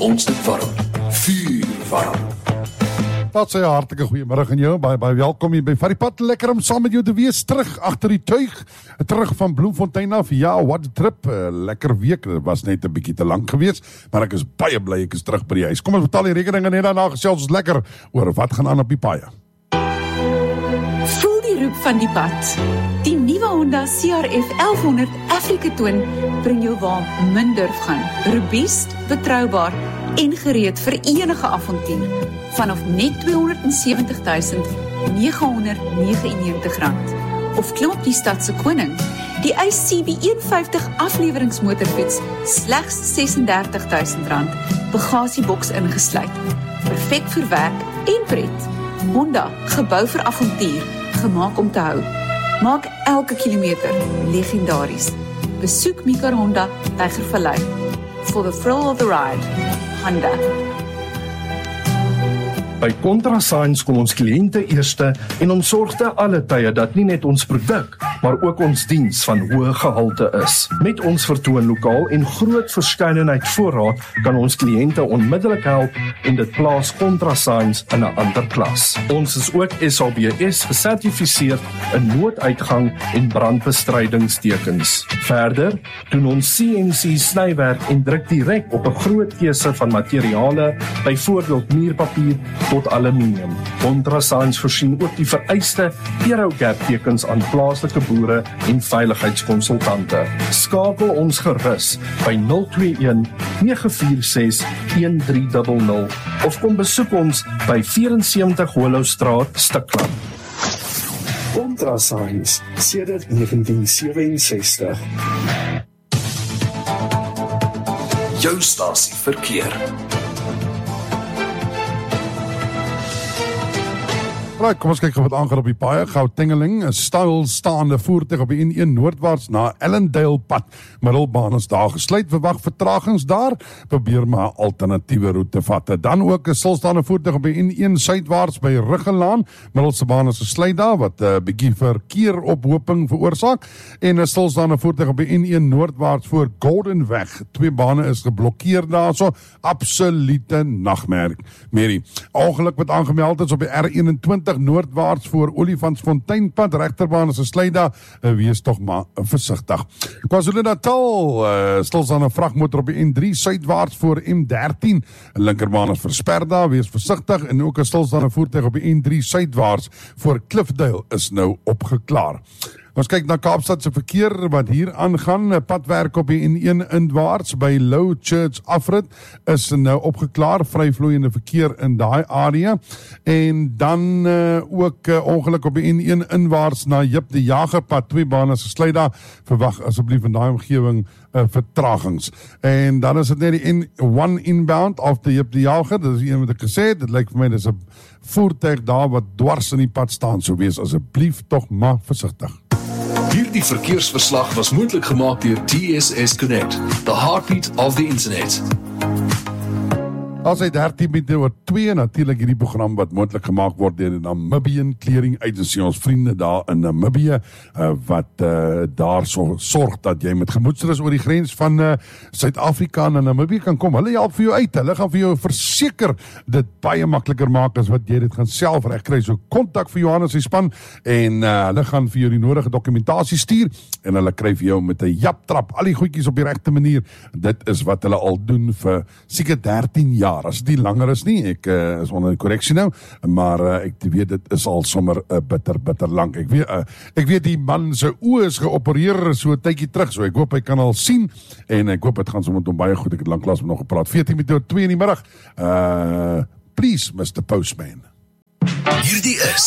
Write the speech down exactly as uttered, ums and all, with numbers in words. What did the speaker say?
ons dit warm. Vuur warm. Dat sê 'n hartlike goeiemôre aan jou, baie baie welkom hier by Van die Pad, lekker om saam met jou te wees, terug agter die tuig, terug van Bloemfontein af, ja, what a trip, uh, lekker week, dit was net 'n bietjie te lank gewees, maar ek is baie bly ek is terug by die huis. Kom ons betaal die rekeninge net daarna, gesels ons lekker oor wat gaan aan op die paaie. Voel die roep van die pad. Die nuwe Honda C R F elf honderd Africa Twin bring jou waar min durf gaan. Robuust, betroubaar en gereed vir enige avontuur. Vanaf net tweehonderdsewentigduisend negenhonderdnegenennegentig rand. Of klim op die stadse koning, die Ace C B honderdvyftig afleweringsmotorfiets, slegs sesendertigduisend rand, bagasieboks ingesluit. Perfek vir werk en pret. Honda, gebou vir avontuur, gemaak om te hou. Maak elke kilometer legendaries. Besoek Mika Honda, Tygervallei. For the thrill of the ride, Honda. By ContraSigns kom ons kliënte eerste en ons sorg te alle tye dat nie net ons produk, maar ook ons diens van hoë gehalte is. Met ons vertoonlokaal en groot verskeidenheid voorraad kan ons kliënte onmiddellik help en dit plaas ContraSigns in 'n ander klas. Ons is ook S A B S gesertifiseer in nooduitgang en brandbestrydingstekens. Verder doen ons C N C snywerk en druk direk op 'n groot keuse van materiale, byvoorbeeld muurpapier tot aluminium. ContraSigns voorsien ook die vereiste Aerogap tekens aan plaaslike boere en veiligheidskonsultante. Skakel ons gerus by nul twee een nege vier ses een drie nul nul of kom besoek ons by vyf-en-sewentig Hollowstraat, Stikland. ContraSigns, sedert negentien sewenses-sestig. Jou stasie verkeer. Right, kom ons kyk wat aangaan op die paaie. Gautengling, 'n stilstaande voertuig op die N een noordwaarts na Ellendale pad. Middelbaan is daar gesluit, verwag vertragings daar. Probeer maar 'n alternatiewe roete vat. Dan ook 'n stilstaande voertuig op die N een suidwaarts by Ruggelaan. Middelste baan is gesluit daar wat 'n uh, bietjie verkeerophoping veroorsaak. En 'n stilstaande voertuig op die N een noordwaarts voor Goldenweg. Twee bane is geblokkeer daarso. Absolute nagmerrie. Mary, ongeluk wat aangemeld is op die R eenentwintig noordwaarts voor Olifantsfonteinpad, regterbaan is 'n sluit, wees tog maar versigtig. KwaZulu-Natal, uh, stilstaande vragmotor op die N drie suidwaarts voor M dertien, linkerbaan is versper daar, wees versigtig, en ook 'n stilstaande voertuig op die N drie suidwaarts voor Cliffdale is nou opgeklaar. Ons kyk na Kaapstad se verkeer wat hier aangaan. Padwerk op die N een inwaarts by Low Church afrit is nou opgeklaar, vryvloeiende verkeer in daai area. En dan uh, ook uh, ongeluk op die N een inwaarts na Jip die Jagerpad, twee bane is gesluit daar. Verwag asseblief in daai omgewing uh, vertragings. En dan is dit net die N een inbound of die Jip die Jager, dit is een wat ek gesê het, dit lyk vir my dis 'n voertuig daar wat dwars in die pad staan, so wees asseblief tog maar versigtig. Hierdie verkeersverslag was moontlik gemaak deur T S S Connect, the heartbeat of the internet. As hy dertien minute oor twee, natuurlik hierdie program wat moontlik gemaak word deur die Namibian Clearing Agency, ons vriende daar in Namibië, uh, wat uh, daar so, sorg dat jy met gemoedsrus oor die grens van uh, Suid-Afrika na Namibië kan kom. Hulle help vir jou uit, hulle gaan vir jou verseker dit baie makliker maak as wat jy dit gaan self regkry. So kontak vir Johannes die span en uh, hulle gaan vir jou die nodige dokumentasie stuur en hulle kry vir jou met 'n japtrap al die goedjies op die regte manier. Dit is wat hulle al doen vir seker dertien jaar. As dit langer is nie, ek uh, is onder die korreksie nou, maar uh, ek weet dit is al sommer uh, bitter, bitter lang. Ek weet, uh, ek weet die man sy oë is geopereer so 'n tydjie terug, so ek hoop hy kan al sien, en ek hoop dit gaan sommer met hom baie goed. Ek het lanklaas met nog gepraat, veertien minute oor twee in die middag. Uh, please, Mister Postman. Hierdie is